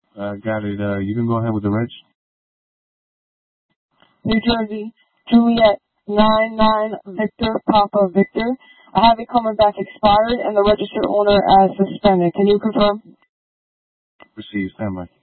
Got it. You can go ahead with the reg. New Jersey, Juliet, 99 Victor, Papa Victor. I have it coming back expired and the registered owner as suspended. Can you confirm? Receive. Stand by.